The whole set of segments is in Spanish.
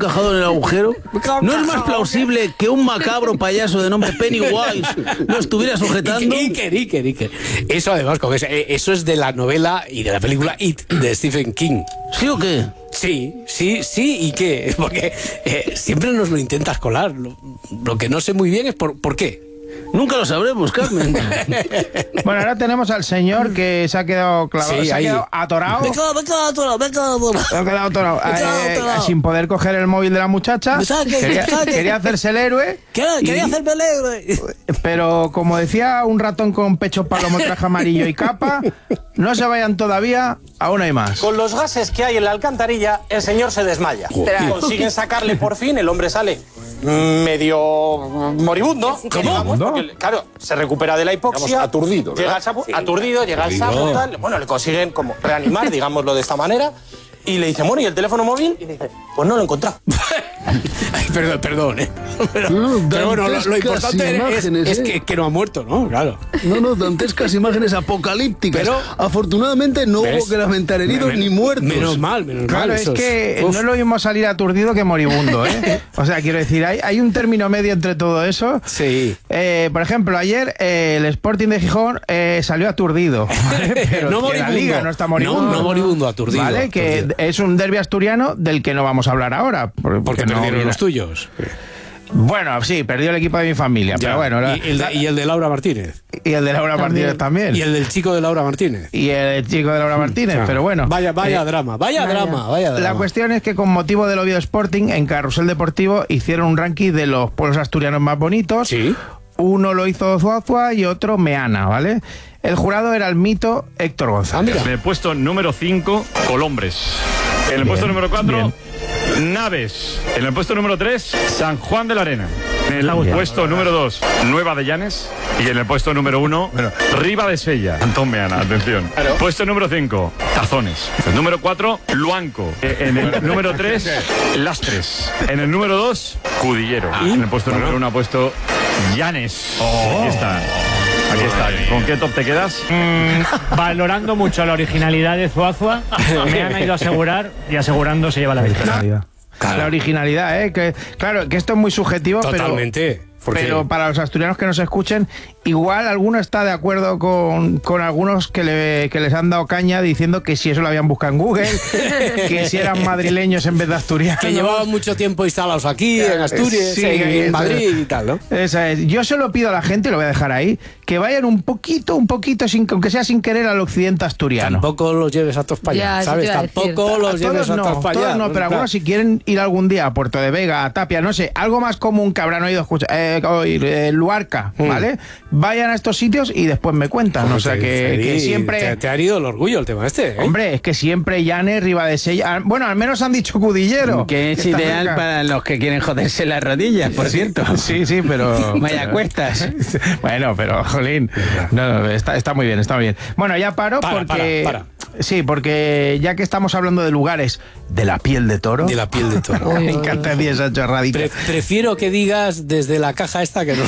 encajado en el agujero? ¿No es más plausible que un macabro payaso de nombre Pennywise lo estuviera sujetando? Iker. Eso además, eso es de la novela y de la película It, de Stephen King. ¿Sí o qué? Sí, ¿y qué? Porque siempre nos lo intentas colar. Lo que no sé muy bien es por qué. Nunca lo sabremos, Carmen. Bueno, ahora tenemos al señor que se ha quedado clavado, Sí, se ha ahí. quedado atorado. Me he quedado atorado. Sin poder coger el móvil de la muchacha. Quería hacerse el héroe. Quería hacerme el héroe. Pero como decía un ratón con pecho palomo, traje amarillo y capa, no se vayan todavía, aún hay más. Con los gases que hay en la alcantarilla, el señor se desmaya. Consiguen sacarle por fin, el hombre sale medio moribundo. Digamos, porque, claro, se recupera de la hipoxia. Digamos, aturdido, llega al sapo, aturdido, llega al sapo, tal. Bueno, le consiguen como reanimar, digámoslo de esta manera. Y le dicen, bueno, ¿y el teléfono móvil? Y le dice, pues no lo he encontrado. Ay, perdón. Pero bueno, lo importante es que no ha muerto, ¿no? Claro. No, dantescas imágenes apocalípticas. Pero afortunadamente no hubo que lamentar heridos ni muertos. Menos mal. Claro, es que no es lo mismo salir aturdido que moribundo, ¿eh? O sea, quiero decir, hay un término medio entre todo eso. Sí. Por ejemplo, ayer el Sporting de Gijón salió aturdido, ¿vale? Pero no que moribundo. la Liga no está moribundo. No moribundo, aturdido. ¿Vale? Que es un derbi asturiano del que no vamos a hablar ahora. Porque no perdieron viene- los tuyos. Bueno, sí, perdió el equipo de mi familia, pero bueno. Y el de Laura Martínez. Y el de Laura Martínez también. Y el del chico de Laura Martínez. Y el chico de Laura Martínez, pero bueno. Vaya drama. La cuestión es que con motivo del Oviedo Sporting, en Carrusel Deportivo hicieron un ranking de los pueblos asturianos más bonitos. Sí. Uno lo hizo Zuazua y otro Meana, ¿vale? El jurado era el mito Héctor González. En el puesto número 5, Colombres. En el puesto número 4, Naves. En el puesto número 3, San Juan de la Arena. En el puesto número 2, Nueva de Llanes. Y en el puesto número 1, Riba de Sella. Antón Meana, atención. Puesto número 5, Tazones. El número 4, Luanco. En el número 3, Lastres. En el número 2, Cudillero. En el puesto número 1 ha puesto Llanes. Aquí está. Aquí está. ¿Con qué top te quedas? Valorando mucho la originalidad de Zuazua, me han ido a asegurar y asegurando se lleva la victoria. La originalidad, ¿eh? Claro, que esto es muy subjetivo, Totalmente. pero para los asturianos que nos escuchen, igual alguno está de acuerdo con algunos que les han dado caña diciendo que si eso lo habían buscado en Google, que si eran madrileños en vez de asturianos. Que llevaban mucho tiempo instalados aquí, en Asturias, Sí, en Madrid y tal, ¿no? Esa es. Yo se lo pido a la gente, lo voy a dejar ahí, que vayan un poquito, aunque sea sin querer, al occidente asturiano. Tampoco los lleves a todos para allá, Ya, ¿sabes? eso te iba a decir. Tampoco los lleves a todos para allá. Todos no, pero algunos si quieren ir algún día a Puerto de Vega, a Tapia, no sé, algo más común que habrán oído oír, Luarca, ¿vale? Vayan a estos sitios y después me cuentan. O sea, que siempre... Te ha herido el orgullo el tema este, ¿eh? Hombre, es que siempre Llanes, Ribadesella... Bueno, al menos han dicho Cudillero. Que es Está ideal cerca. para los que quieren joderse las rodillas, por cierto. Sí, pero... Vaya cuestas. Bueno, pero, jolín, no, está muy bien, está muy bien. Bueno, ya paro porque... Para. Sí, porque ya que estamos hablando de lugares de la piel de toro... De la piel de toro. Me encanta a mí esa chorradita. Prefiero que digas desde la caja esta que nos...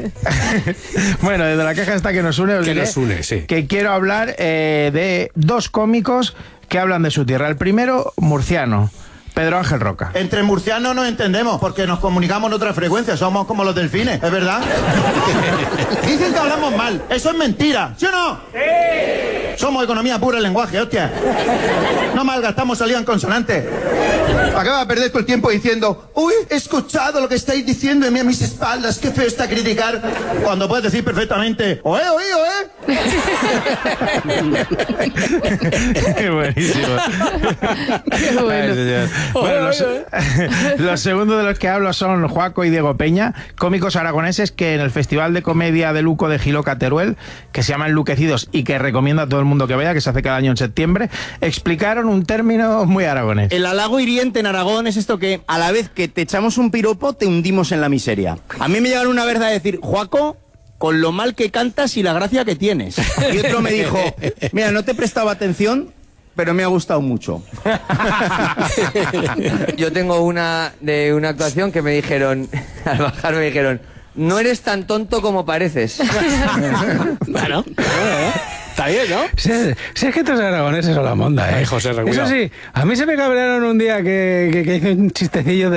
Bueno, desde la caja esta que nos une, os Que diré nos une, sí. que quiero hablar de dos cómicos que hablan de su tierra. El primero, murciano, Pedro Ángel Roca. Entre murcianos nos entendemos porque nos comunicamos en otra frecuencia, somos como los delfines, ¿es verdad? Dicen que hablamos mal, eso es mentira, ¿sí o no? ¡Sí! Somos economía pura el lenguaje, hostia. No malgastamos salida en consonante. Acaba de perder todo el tiempo diciendo, uy, he escuchado lo que estáis diciendo a mis espaldas, qué feo está criticar, cuando puedes decir perfectamente, oe. Qué buenísimo. Qué bueno. Ay, señor. Bueno, los segundos de los que hablo son Joaco y Diego Peña, cómicos aragoneses que en el Festival de Comedia de Luco de Giloca Teruel, que se llama Enluquecidos y que recomiendo a todo el mundo que vaya, que se hace cada año en septiembre, explicaron un término muy aragonés. El halago hiriente en Aragón es esto que a la vez que te echamos un piropo te hundimos en la miseria. A mí me llegaron una vez a decir, Joaco, con lo mal que cantas y la gracia que tienes. Y otro me dijo, mira, no te prestaba atención, pero me ha gustado mucho. Yo tengo una de una actuación que me dijeron, al bajar me dijeron, no eres tan tonto como pareces. Bueno, está bien, ¿no? Si es que estos aragoneses son la monda, ¿eh? Ay, José, Eso cuidado. sí, a mí se me cabrearon un día que hice un chistecillo de